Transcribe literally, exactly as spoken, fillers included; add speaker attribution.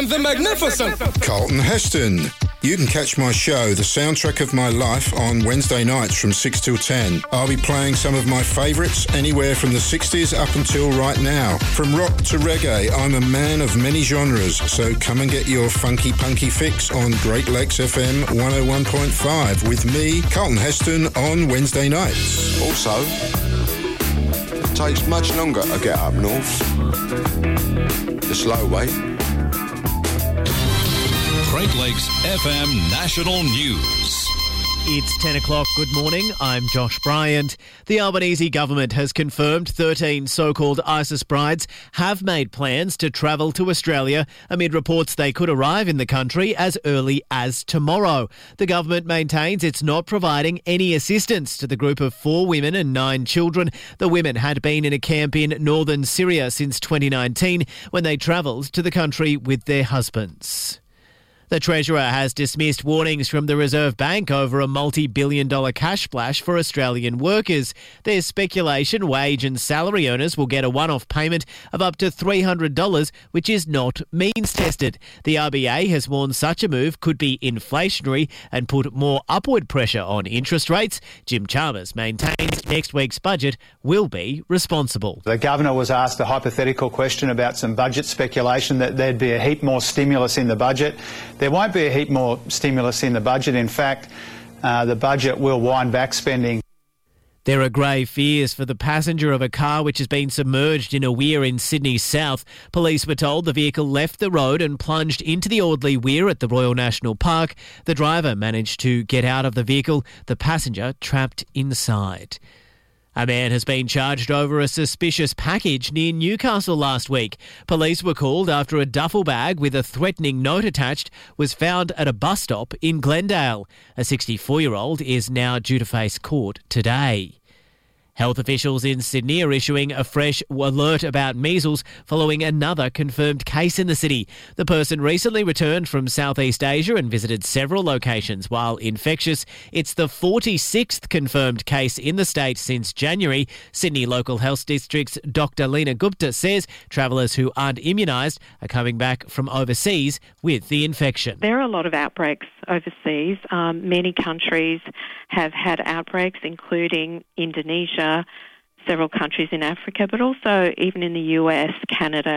Speaker 1: and the magnificent
Speaker 2: Carlton Heston. You can catch my show, The Soundtrack of My Life, on Wednesday nights from six till ten. I'll be playing some of my favourites anywhere from the sixties up until right now. From rock to reggae, I'm a man of many genres, so come and get your funky punky fix on Great Lakes F M one oh one point five with me, Carlton Heston, on Wednesday nights.
Speaker 3: Also, it takes much longer to get up north. The slow way.
Speaker 4: Great Lakes F M National News.
Speaker 5: It's ten o'clock. Good morning. I'm Josh Bryant. The Albanese government has confirmed thirteen so-called ISIS brides have made plans to travel to Australia amid reports they could arrive in the country as early as tomorrow. The government maintains it's not providing any assistance to the group of four women and nine children. The women had been in a camp in northern Syria since twenty nineteen when they travelled to the country with their husbands. The Treasurer has dismissed warnings from the Reserve Bank over a multi-billion dollar cash splash for Australian workers. There's speculation wage and salary earners will get a one-off payment of up to three hundred dollars, which is not means-tested. The R B A has warned such a move could be inflationary and put more upward pressure on interest rates. Jim Chalmers maintains next week's budget will be responsible.
Speaker 6: The Governor was asked a hypothetical question about some budget speculation that there'd be a heap more stimulus in the budget. There won't be a heap more stimulus in the budget. In fact, uh, the budget will wind back spending.
Speaker 5: There are grave fears for the passenger of a car which has been submerged in a weir in Sydney South. Police were told the vehicle left the road and plunged into the Audley Weir at the Royal National Park. The driver managed to get out of the vehicle, the passenger trapped inside. A man has been charged over a suspicious package near Newcastle last week. Police were called after a duffel bag with a threatening note attached was found at a bus stop in Glendale. A sixty-four-year-old is now due to face court today. Health officials in Sydney are issuing a fresh alert about measles following another confirmed case in the city. The person recently returned from Southeast Asia and visited several locations. While infectious, it's the forty-sixth confirmed case in the state since January. Sydney Local Health District's Doctor Leena Gupta says travellers who aren't immunised are coming back from overseas with the infection.
Speaker 7: There are a lot of outbreaks overseas. Um, many countries have had outbreaks, including Indonesia, several countries in Africa, but also even in the U S, Canada